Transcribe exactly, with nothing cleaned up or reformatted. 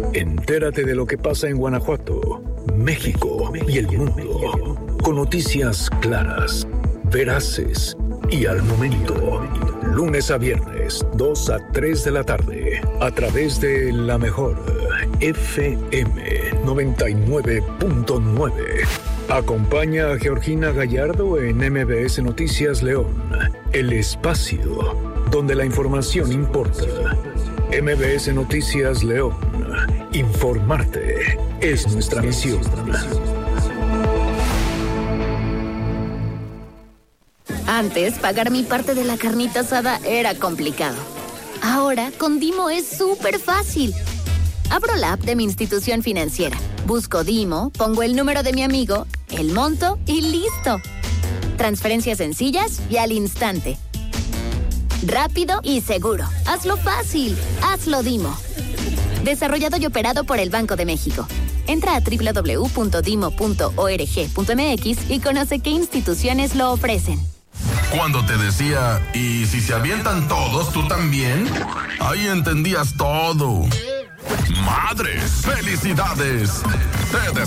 Entérate de lo que pasa en Guanajuato, México y el mundo, con noticias claras, veraces y al momento. Lunes a viernes, dos a tres de la tarde, a través de la mejor F M noventa y nueve punto nueve. Acompaña a Georgina Gallardo en M B S Noticias León, el espacio donde la información importa. M B S Noticias León, informarte es nuestra misión. Antes, pagar mi parte de la carnita asada era complicado. Ahora, con Dimo es súper fácil. Abro la app de mi institución financiera, busco Dimo, pongo el número de mi amigo, el monto y listo. Transferencias sencillas y al instante. Rápido y seguro. Hazlo fácil. Hazlo Dimo. Desarrollado y operado por el Banco de México. Entra a doble u doble u doble u punto dimo punto org punto m x y conoce qué instituciones lo ofrecen. Cuando te decía, ¿y si se avientan todos, tú también? Ahí entendías todo. ¡Madres! ¡Felicidades! Te